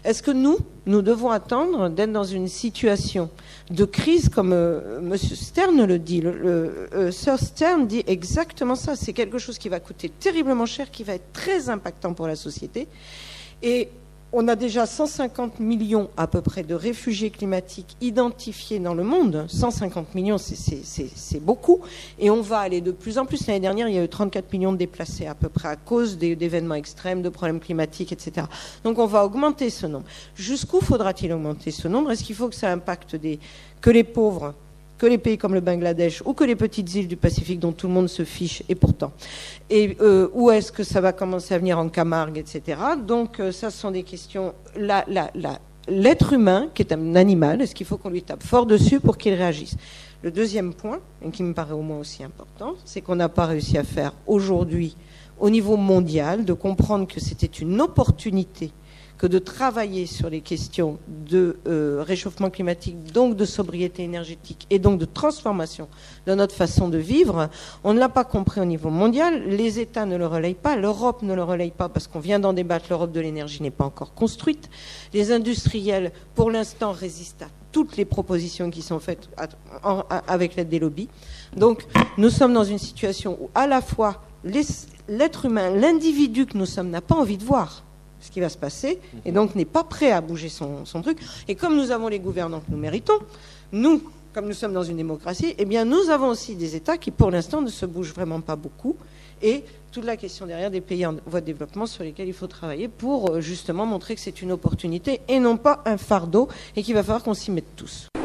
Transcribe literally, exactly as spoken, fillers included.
Est-ce que nous, nous devons attendre d'être dans une situation de crise comme euh, M. Stern le dit, le, le, euh, Sir Stern dit exactement ça, c'est quelque chose qui va coûter terriblement cher, qui va être très impactant pour la société, et on a déjà cent cinquante millions à peu près de réfugiés climatiques identifiés dans le monde. cent cinquante millions, c'est, c'est, c'est, c'est beaucoup. Et on va aller de plus en plus. L'année dernière, il y a eu trente-quatre millions de déplacés à peu près à cause des, d'événements extrêmes, de problèmes climatiques, et cetera. Donc on va augmenter ce nombre. Jusqu'où faudra-t-il augmenter ce nombre? Est-ce qu'il faut que ça impacte des, que les pauvres, que les pays comme le Bangladesh ou que les petites îles du Pacifique dont tout le monde se fiche, et pourtant. Et euh, où est-ce que ça va commencer à venir en Camargue, et cetera. Donc euh, ça, ce sont des questions... La, la, la, l'être humain, qui est un animal, est-ce qu'il faut qu'on lui tape fort dessus pour qu'il réagisse? Le deuxième point, et qui me paraît au moins aussi important, c'est qu'on n'a pas réussi à faire aujourd'hui, au niveau mondial, de comprendre que c'était une opportunité que de travailler sur les questions de euh, réchauffement climatique, donc de sobriété énergétique et donc de transformation de notre façon de vivre. On ne l'a pas compris au niveau mondial, les États ne le relayent pas, l'Europe ne le relaye pas parce qu'on vient d'en débattre, l'Europe de l'énergie n'est pas encore construite. Les industriels, pour l'instant, résistent à toutes les propositions qui sont faites à, en, à, avec l'aide des lobbies. Donc, nous sommes dans une situation où à la fois les, l'être humain, l'individu que nous sommes n'a pas envie de voir ce qui va se passer, et donc n'est pas prêt à bouger son, son truc. Et comme nous avons les gouvernants que nous méritons, nous, comme nous sommes dans une démocratie, eh bien nous avons aussi des États qui, pour l'instant, ne se bougent vraiment pas beaucoup, et toute la question derrière des pays en voie de développement sur lesquels il faut travailler pour justement montrer que c'est une opportunité et non pas un fardeau, et qu'il va falloir qu'on s'y mette tous.